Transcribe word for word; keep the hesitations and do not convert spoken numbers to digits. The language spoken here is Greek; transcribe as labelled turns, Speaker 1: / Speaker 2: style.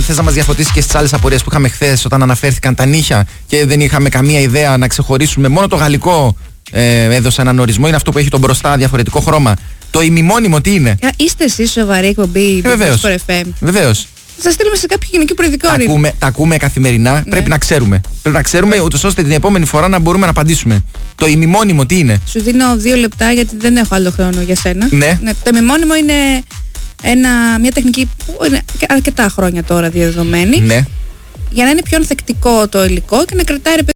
Speaker 1: θες να μας διαφωτίσεις και στις άλλες απορίες που είχαμε χθες όταν αναφέρθηκαν τα νύχια και δεν είχαμε καμία ιδέα να ξεχωρίσουμε. Μόνο το γαλλικό ε, έδωσε έναν ορισμό. Είναι αυτό που έχει τον μπροστά διαφορετικό χρώμα. Το ημιμόνιμο τι είναι?
Speaker 2: Είστε εσείς σοβαρή εκπομπή?
Speaker 1: Ε, βεβαίως. Βεβαίως.
Speaker 2: Θα σας στείλουμε σε κάποιο γενικό προεδρικό.
Speaker 1: Τα ακούμε, τα ακούμε καθημερινά. Ναι. Πρέπει να ξέρουμε. Πρέπει να ξέρουμε, ούτως ώστε την επόμενη φορά να μπορούμε να απαντήσουμε. Το ημιμόνιμο τι είναι?
Speaker 2: Σου δίνω δύο λεπτά γιατί δεν έχω άλλο χρόνο για σένα.
Speaker 1: Ναι.
Speaker 2: Ναι, το ημιμόνιμο είναι ένα, μια τεχνική που είναι αρκετά χρόνια τώρα διαδεδομένη.
Speaker 1: Ναι.
Speaker 2: Για να είναι πιο ανθεκτικό το υλικό και να κρατάει, ρε